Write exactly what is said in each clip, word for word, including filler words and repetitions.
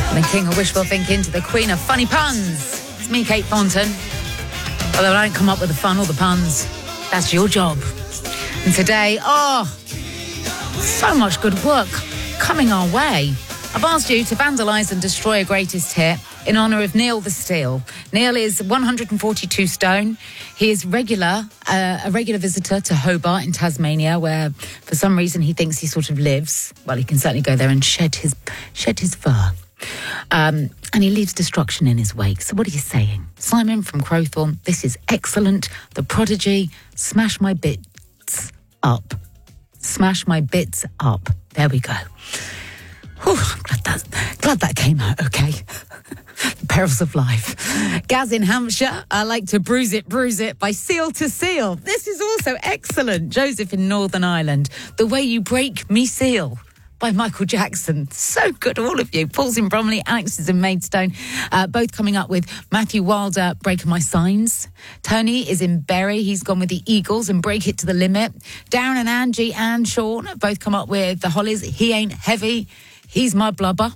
The king of wishful thinking to the queen of funny puns. It's me, Kate Thornton. Although I don't come up with the fun or the puns, that's your job. And today, oh, so much good work coming our way. I've asked you to vandalise and destroy a greatest hit in honour of Neil the Steel. Neil is one hundred forty-two stone. He is regular, uh, a regular visitor to Hobart in Tasmania, where for some reason he thinks he sort of lives. Well, he can certainly go there and shed his shed his fur. Um, and he leaves destruction in his wake. So what are you saying? Simon from Crowthorne, this is excellent. The Prodigy, smash my bits up. Smash my bits up. There we go. Whew, I'm glad that, glad that came out okay. The perils of life. Gaz in Hampshire, I like to bruise it, bruise it by Seal to Seal. This is also excellent. Joseph in Northern Ireland, The Way You Break Me Seal by Michael Jackson. So good, all of you. Paul's in Bromley, Alex is in Maidstone, uh, both coming up with Matthew Wilder, Breaking My Signs. Tony is in Bury, he's gone with the Eagles and Break It to the Limit. Darren and Angie and Sean both come up with the Hollies, He Ain't Heavy, He's My Blubber.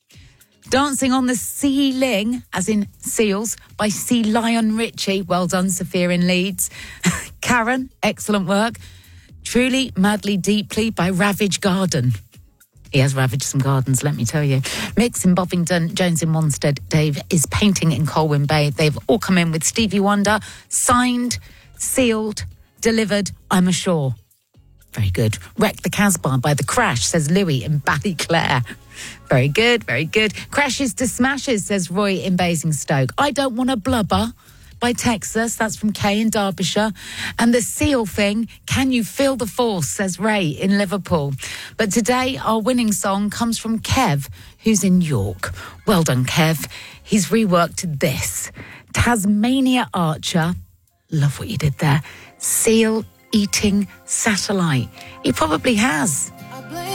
Dancing on the Ceiling, as in Seals, by Sea Lion Ritchie. Well done, Sophia in Leeds. Karen, excellent work. Truly, Madly, Deeply by Ravage Garden. He has ravaged some gardens, let me tell you. Mix in Bovingdon, Jones in Wanstead, Dave is painting in Colwyn Bay. They've all come in with Stevie Wonder, signed, sealed, delivered, I'm ashore. Very good. Wreck the Casbah by The Crash, says Louis in Ballyclare. Very good, very good. Crashes to Smashes, says Roy in Basingstoke. I Don't Want to Blubber by Texas, that's from Kay in Derbyshire. And the Seal Thing, Can You Feel the Force, says Ray in Liverpool. But today, our winning song comes from Kev, who's in York. Well done, Kev. He's reworked this. Tasmania Archer, love what you did there, Seal Eating Satellite. He probably has.